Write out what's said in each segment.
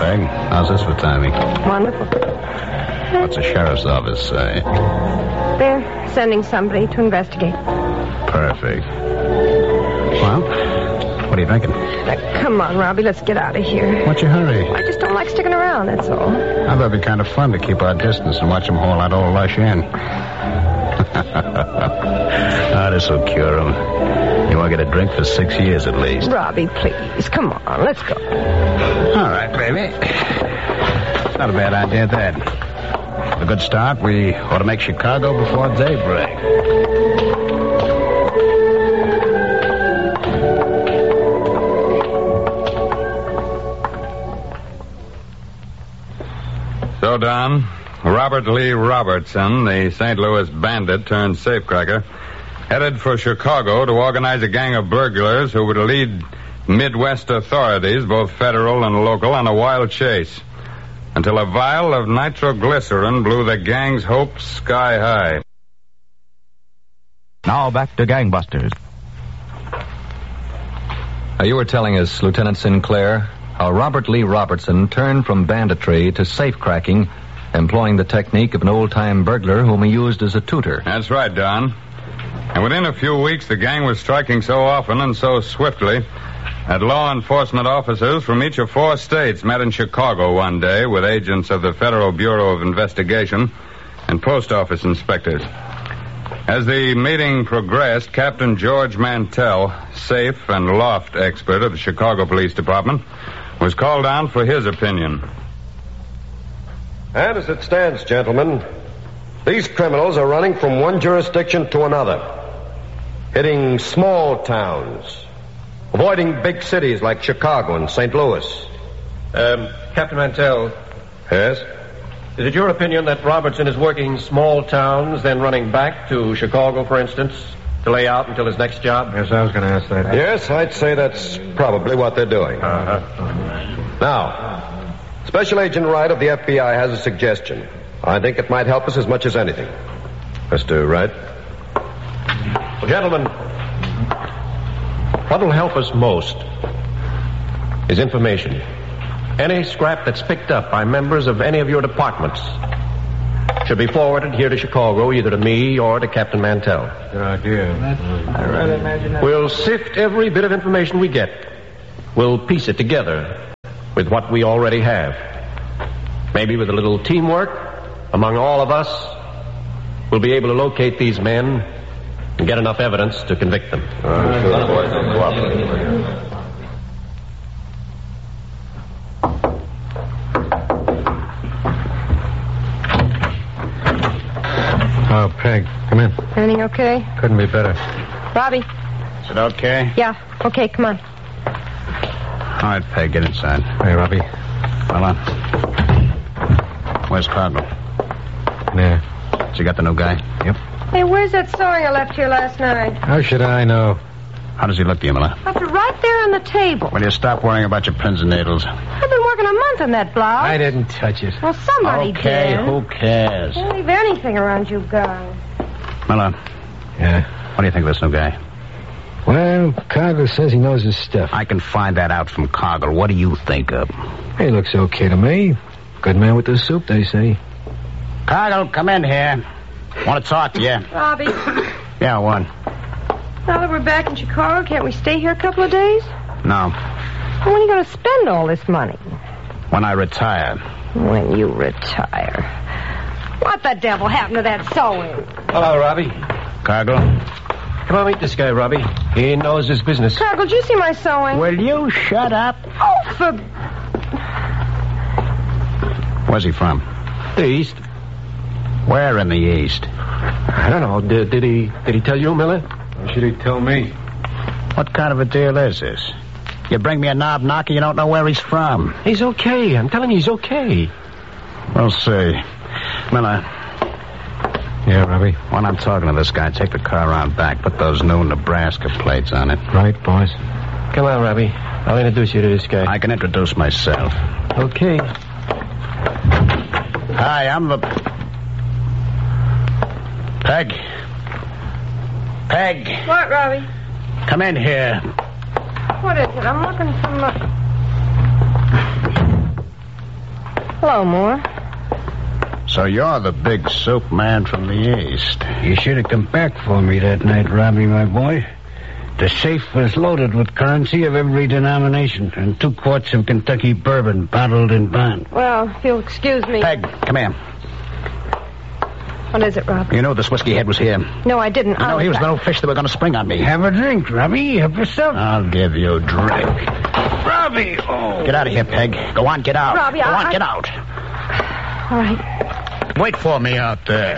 Peg. How's this for timing? Wonderful. What's the sheriff's office say? They're sending somebody to investigate. Perfect. Well, what are you thinking? Come on, Robbie, let's get out of here. What's your hurry? I just don't like sticking around, that's all. I thought it'd be kind of fun to keep our distance and watch them haul that old lush in. This will cure him. You won't get a drink for 6 years at least. Robbie, please, come on, let's go. All right, baby. Not a bad idea, that. A good start. We ought to make Chicago before daybreak. So, Don, Robert Lee Robertson, the St. Louis bandit turned safecracker, headed for Chicago to organize a gang of burglars who would lead Midwest authorities, both federal and local, on a wild chase until a vial of nitroglycerin blew the gang's hopes sky high. Now back to Gangbusters. You were telling us, Lieutenant Sinclair, how Robert Lee Robertson turned from banditry to safecracking, employing the technique of an old-time burglar whom he used as a tutor. That's right, Don. And within a few weeks, the gang was striking so often and so swiftly that law enforcement officers from each of 4 states met in Chicago one day with agents of the Federal Bureau of Investigation and post office inspectors. As the meeting progressed, Captain George Mantell, safe and loft expert of the Chicago Police Department, was called on for his opinion. And as it stands, gentlemen, these criminals are running from one jurisdiction to another, hitting small towns, avoiding big cities like Chicago and St. Louis. Captain Mantell. Yes? Is it your opinion that Robertson is working small towns, then running back to Chicago, for instance, to lay out until his next job? Yes, I was going to ask that. Yes, I'd say that's probably what they're doing. Now, Special Agent Wright of the FBI has a suggestion. I think it might help us as much as anything. Mr. Wright? Well, gentlemen, what will help us most is information. Any scrap that's picked up by members of any of your departments should be forwarded here to Chicago, either to me or to Captain Mantell. Good idea. I rather imagine that. We'll sift every bit of information we get. We'll piece it together with what we already have. Maybe with a little teamwork among all of us, we'll be able to locate these men and get enough evidence to convict them. Oh, Peg, come in. Everything okay? Couldn't be better. Robbie? Is it okay? Yeah, okay, come on. All right, Peg, get inside. Hey, Robbie. Fella. Where's Cardinal? Yeah. Has he got the new guy? Yep. Hey, where's that sewing I left here last night? How should I know? How does he look to you, Miller? Left it right there on the table. Will you stop worrying about your pins and needles? I've been working a month on that blouse. I didn't touch it. Well, somebody Okay, did. who cares? Don't leave anything around you guys. Miller, Yeah. what do you think of this new guy? Well, Cargill says he knows his stuff. I can find that out from Coggle. What do you think of? He looks okay to me. Good man with the soup, they say. Coggle, come in here. Want to talk to you. Robbie, Yeah, what? now that we're back in Chicago, can't we stay here a couple of days? No. When are you going to spend all this money? When I retire. When you retire. What the devil happened to that sewing? Hello, Robbie. Coggle? Come on, meet this guy, Robbie. He knows his business. Cargill, did you see my sewing? Will you shut up? Oh, for... Where's he from? The East. Where in the East? I don't know. Did he tell you, Miller? Why should he tell me? What kind of a deal is this? You bring me a knob knocker, you don't know where he's from. He's okay. I'm telling you, he's okay. We'll see. Miller, Yeah, Robbie. when I'm talking to this guy, take the car around back. Put those new Nebraska plates on it. Right, boys. Come on, Robbie. I'll introduce you to this guy. I can introduce myself. Okay. Hi, I'm the... Peg. Peg, What, Robbie? come in here. What is it? I'm looking for my... Hello, Moore. So you're the big soap man from the East. You should have come back for me that night, Robbie, my boy. The safe was loaded with currency of every denomination and 2 quarts of Kentucky bourbon bottled in bond. Well, if you'll excuse me. Peg, come here. What is it, Robbie? You know this whiskey head was here. No, I didn't. You know he was the old fish that were going to spring on me. Have a drink, Robbie. Help yourself. I'll give you a drink. Robbie! Oh. Get out of here, Peg. Go on, get out. Robbie, Go on, get out. All right. Wait for me out there.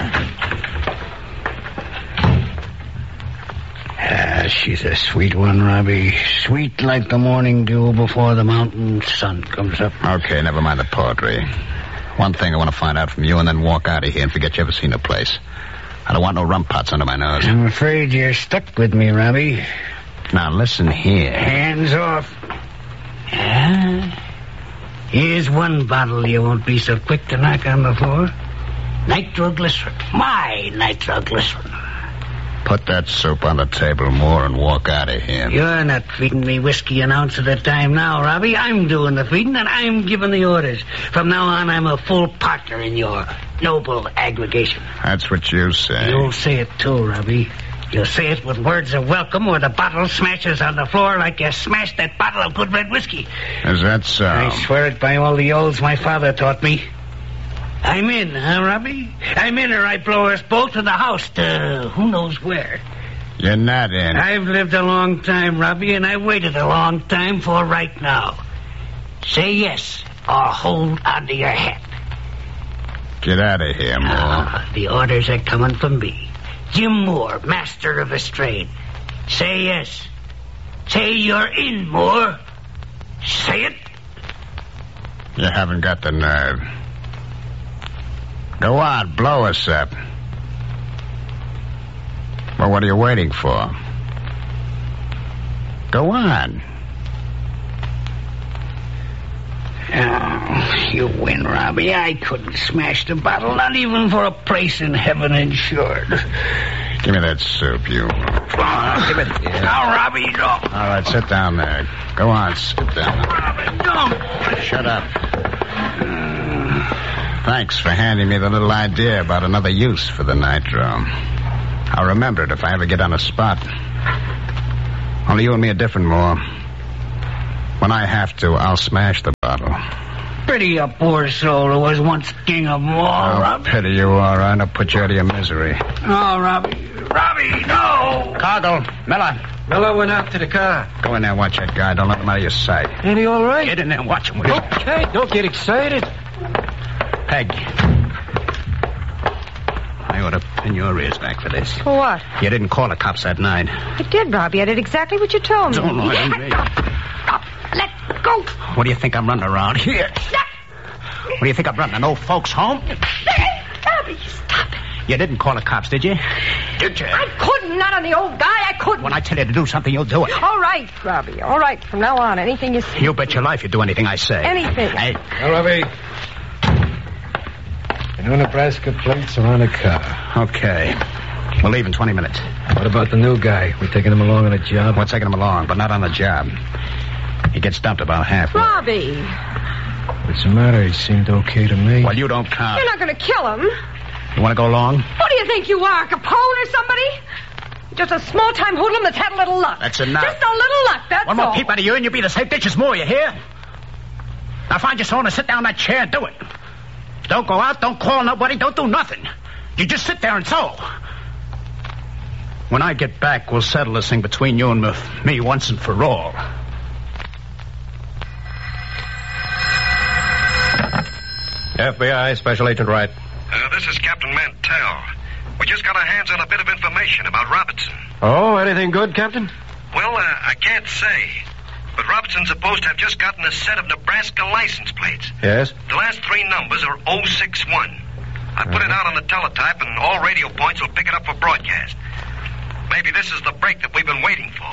She's a sweet one, Robbie. Sweet like the morning dew before the mountain sun comes up. Okay, never mind the poetry. One thing I want to find out from you and then walk out of here and forget you ever seen the place. I don't want no rum pots under my nose. I'm afraid you're stuck with me, Robbie. Now listen here. Hands off. Here's one bottle you won't be so quick to knock on the floor. Nitroglycerin. My nitroglycerin. Put that soap on the table, Moore, and walk out of here. You're not feeding me whiskey an ounce at a time now, Robbie. I'm doing the feeding, and I'm giving the orders. From now on, I'm a full partner in your noble aggregation. That's what you say. You'll say it, too, Robbie. You'll say it with words of welcome or the bottle smashes on the floor like you smashed that bottle of good red whiskey. Is that so? I swear it by all the oaths my father taught me. I'm in, huh, Robbie? I'm in, or I blow us both to the house to who knows where. You're not in. I've lived a long time, Robbie, and I waited a long time for right now. Say yes, or hold onto your hat. Get out of here, Moore. The orders are coming from me. Jim Moore, master of Estrade. Say yes. Say you're in, Moore. Say it. You haven't got the nerve. Go on, blow us up. Well, what are you waiting for? Go on. Oh, you win, Robbie. I couldn't smash the bottle, not even for a place in heaven insured. Give me that soup, you. Give it. Yeah. Now, Robbie, no. All right, sit down there. Go on, sit down. Robbie, no. Shut up. Thanks for handing me the little idea about another use for the nitro. I'll remember it if I ever get on a spot. Only you and me are different, Moore. When I have to, I'll smash the bottle. Pity a poor soul who was once king of them all, Robbie. Pity you, all right. I'll put you out of your misery. No, Robbie. Robbie, no! Cargo, Miller. Miller went out to the car. Go in there and watch that guy. Don't let him out of your sight. Ain't he all right? Get in there and watch him, will you? Okay, don't get excited. Peg. I ought to pin your ears back for this. For what? You didn't call the cops that night. I did, Robbie. I did exactly what you told me. Don't lie to me. Let go. What do you think I'm running around here? What do you think I'm running? An old folks' home? Robbie, stop it. You didn't call the cops, did you? Did you? I couldn't. Not on the old guy. I couldn't. When I tell you to do something, you'll do it. All right, Robbie. All right. From now on, anything you say. You bet your life you do anything I say. Anything. Hey. Now, Robbie. No Nebraska plates are on the car. Okay. We'll leave in 20 minutes. What about the new guy? We taking him along on a job? We're taking him along, but not on the job. He gets dumped about halfway. Robbie. What's the matter? He seemed okay to me. Well, you don't count. You're not going to kill him. You want to go along? What do you think you are, Capone or somebody? Just a small-time hoodlum that's had a little luck. That's enough. Just a little luck, that's One all. more peep out of you and you'll be the safe ditch as more, you hear? Now find your someone and sit down in that chair and do it. Don't go out, don't call nobody, don't do nothing. You just sit there and sew. When I get back, we'll settle this thing between you and me once and for all. FBI, Special Agent Wright. This is Captain Mantell. We just got our hands on a bit of information about Robertson. Oh, anything good, Captain? Well, I can't say. But Robertson's supposed to have just gotten a set of Nebraska license plates. Yes? The last 3 numbers are 061. I put it out on the teletype, and all radio points will pick it up for broadcast. Maybe this is the break that we've been waiting for.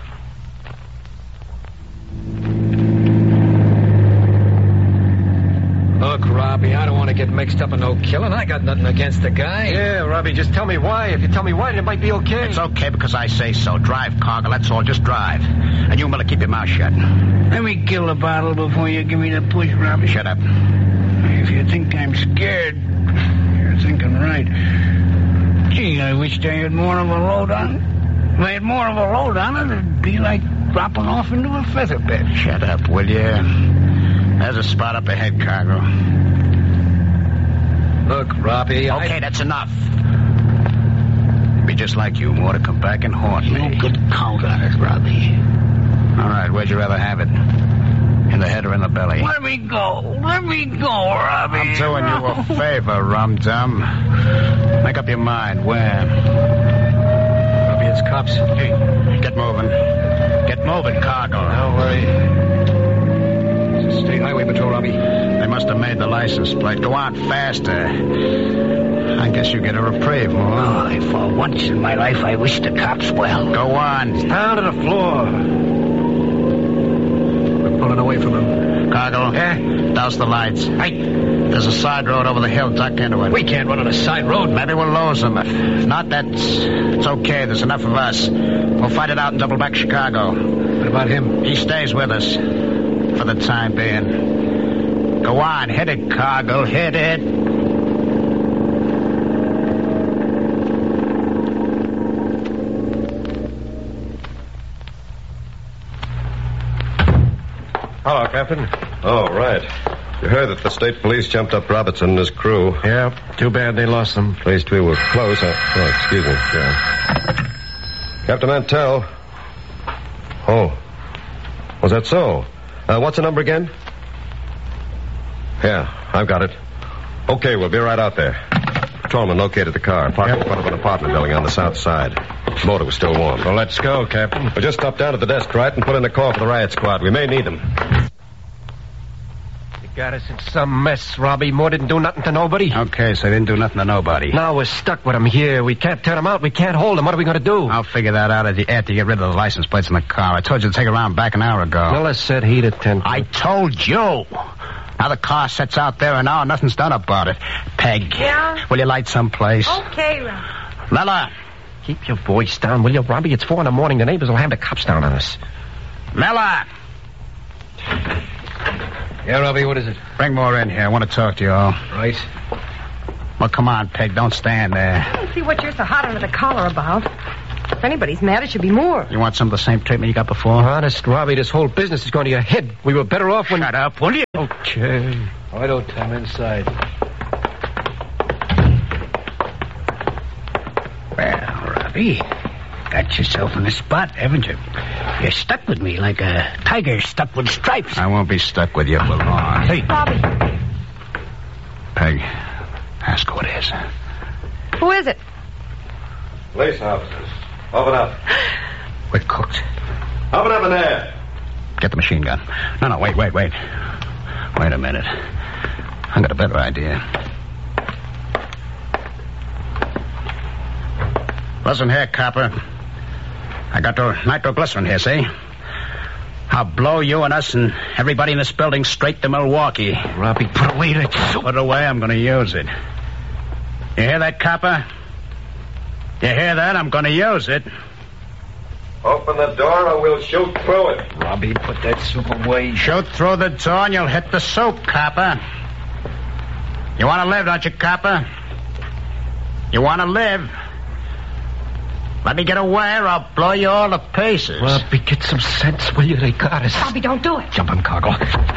Look, Robbie, I don't want to get mixed up in no killing. I got nothing against the guy. Yeah, Robbie, just tell me why. If you tell me why, it might be okay. It's okay because I say so. Drive, Cargill, that's all. Just drive. And you, Miller, keep your mouth shut. Let me kill the bottle before you give me the push, Robbie. Shut up. I if you think I'm scared, you're thinking right. Gee, I wished I had more of a load on it. If I had more of a load on it, it'd be like dropping off into a feather bed. Shut up, will you? There's a spot up ahead, Cargo. Look, Robbie, Okay, that's enough. It'd be just like you, more to come back and haunt me. You could count on it, Robbie. All right, where'd you rather have it? In the head or in the belly? Let me go, Robbie. I'm doing you a favor, Rum-Dum. Make up your mind. Where? Robbie, it's cops. Hey, get moving. Get moving, Cargo. Don't worry. It's a state highway patrol, Robbie. They must have made the license plate. Go on faster. I guess you get a reprieve, more. Oh, for once in my life, I wish the cops well. Go on. Down to the floor. We're pulling away from him. Cargo. Yeah? Douse the lights. Hey. There's a side road over the hill. Duck into it. We can't run on a side road. Maybe we'll lose them. If not, it's okay. There's enough of us. We'll fight it out and double back Chicago. What about him? He stays with us. For the time being. Go on. Hit it, Cargo. Hit it. Hello, Captain. Oh, right. You heard that the state police jumped up Robertson and his crew. Yeah, too bad they lost them. At least we were close. Oh, excuse me. Yeah. Captain Mantell. Oh. Was that so? What's the number again? Yeah, I've got it. Okay, we'll be right out there. Patrolman located the car, parked in front of an apartment building on the south side. The motor was still warm. Well, let's go, Captain. We'll just stop down to the desk, right, and put in a call for the riot squad. We may need them. You got us in some mess, Robbie. Moore didn't do nothing to nobody. Okay, so they didn't do nothing to nobody. Now we're stuck with him here. We can't turn him out. We can't hold him. What are we going to do? I'll figure that out after you get rid of the license plates in the car. I told you to take it around back an hour ago. Miller said he'd attend to I it. told you. Now the car sits out there an hour, nothing's done about it. Peg. Yeah? Will you light someplace? Okay, Rob. Miller. Keep your voice down, will you, Robbie? It's 4 a.m. The neighbors will have the cops down on us. Miller. Yeah, Robbie, what is it? Bring more in here. I want to talk to you all. Right. Well, come on, Peg. Don't stand there. I don't see what you're so hot under the collar about. If anybody's mad, it should be Moore. You want some of the same treatment you got before? Honest, Robbie, this whole business is going to your head. We were better off when... Shut up, will you? Okay. Why don't I'm inside? Well, Robbie, got yourself in a spot, haven't you? You're stuck with me like a tiger stuck with stripes. I won't be stuck with you for long. Hey, Robbie, Peg, ask who it is. who is it? Police officers. Open up. We're cooked. Open up in there. Get the machine gun. No, wait. Wait a minute. I got a better idea. Listen here, copper. I got nitroglycerin here, see? I'll blow you and us and everybody in this building straight to Milwaukee. Robbie, put away that soup. Put it away, I'm going to use it. You hear that, copper? You hear that? I'm going to use it. Open the door or we'll shoot through it. Robbie, put that soup away. Shoot through the door and you'll hit the soup, copper. You want to live, don't you, copper? You want to live? Let me get away or I'll blow you all to pieces. Robbie, get some sense, will you? They got us. Robbie, don't do it. Jump on, Cargo. Let go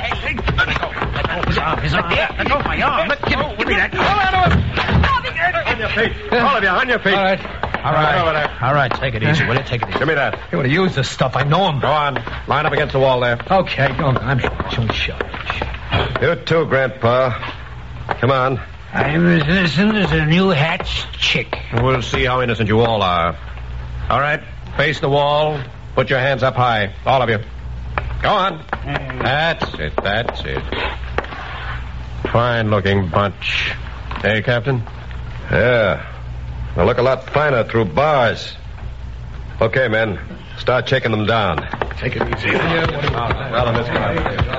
his arm. Let go my arm. Give me that. On your feet. All of you, on your feet. All right. All right, take it easy, will you? Take it easy. Give me that. You want to use this stuff. I know him. Go on. Line up against the wall there. Okay, go on. I'm shut. You too, Grandpa. Come on. I'm as innocent as a new hatched chick. We'll see how innocent you all are. All right, face the wall. Put your hands up high. All of you. Go on. That's it. Fine-looking bunch. Hey, Captain? Yeah. They'll look a lot finer through bars. Okay, men. Start checking them down. Take it easy. Well, in this car.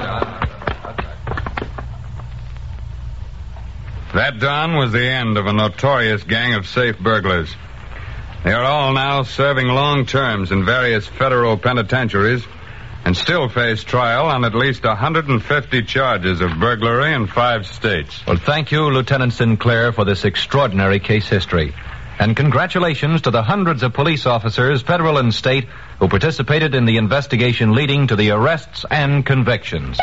That dawn was the end of a notorious gang of safe burglars. They are all now serving long terms in various federal penitentiaries and still face trial on at least 150 charges of burglary in 5 states. Well, thank you, Lieutenant Sinclair, for this extraordinary case history. And congratulations to the hundreds of police officers, federal and state, who participated in the investigation leading to the arrests and convictions.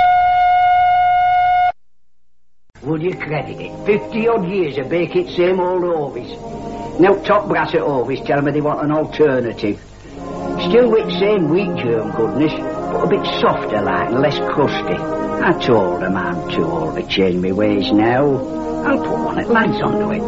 Would you credit it? 50-odd years of baking same old Ovis. Now top brass at Ovis tell me they want an alternative. Still with same wheat germ goodness, but a bit softer like and less crusty. I told them I'm too old to change my ways now. I'll put one at lads onto it.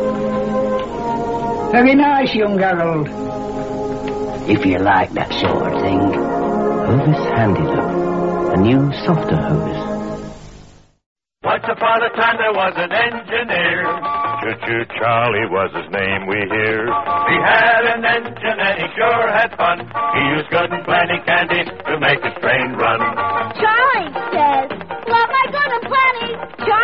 Very nice, young Harold. If you like that sort of thing. Hovis Handy Look. A new, softer Hovis. Once upon a time there was an engineer. Choo-choo Charlie was his name, we hear. He had an engine and he sure had fun. He used good and plenty candy to make the train run. Charlie says, love my good and plenty. Charlie